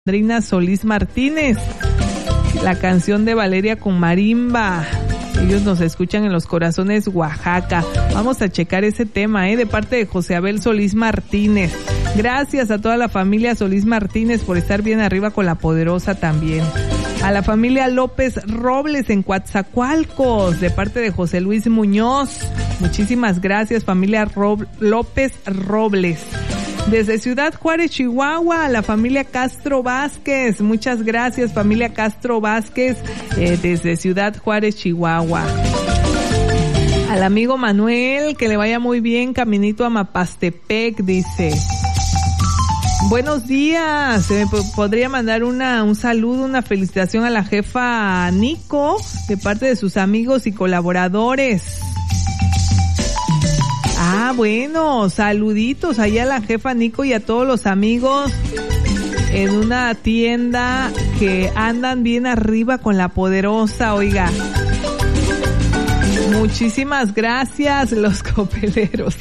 Andrina Solís Martínez, la canción de Valeria con marimba. Ellos nos escuchan en Los Corazones, Oaxaca. Vamos a checar ese tema, de parte de José Abel Solís Martínez. Gracias a toda la familia Solís Martínez por estar bien arriba con La Poderosa también. A la familia López Robles en Coatzacoalcos, de parte de José Luis Muñoz. Muchísimas gracias, familia López Robles. Desde Ciudad Juárez, Chihuahua, a la familia Castro Vázquez. Muchas gracias, familia Castro Vázquez, desde Ciudad Juárez, Chihuahua. Al amigo Manuel, que le vaya muy bien, caminito a Mapastepec, dice. Buenos días, ¿me podría mandar un saludo, una felicitación a la jefa Nico, de parte de sus amigos y colaboradores? Ah, bueno, saluditos allá a la jefa Nico y a todos los amigos en una tienda que andan bien arriba con La Poderosa, oiga. Muchísimas gracias, los copeleros.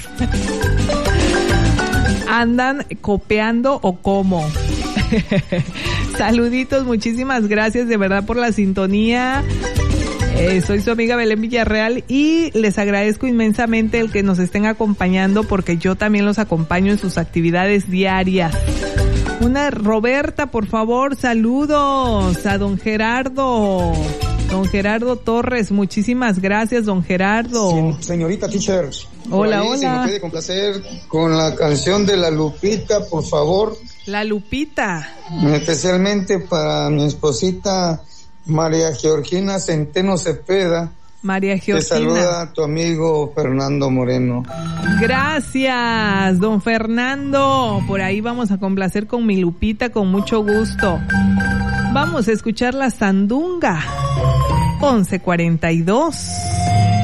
¿Andan copeando o cómo? Saluditos, muchísimas gracias de verdad por la sintonía. Soy su amiga Belén Villarreal y les agradezco inmensamente el que nos estén acompañando, porque yo también los acompaño en sus actividades diarias. Una Roberta, por favor, saludos a don Gerardo Torres, muchísimas gracias, don Gerardo. Señorita teacher. Hola, ahí, hola. Si me puede complacer con la canción de La Lupita, por favor. La Lupita. Especialmente para mi esposita María Georgina Centeno Cepeda. María Georgina. Te saluda a tu amigo Fernando Moreno. Gracias, don Fernando. Por ahí vamos a complacer con mi Lupita con mucho gusto. Vamos a escuchar la Sandunga. 11:42.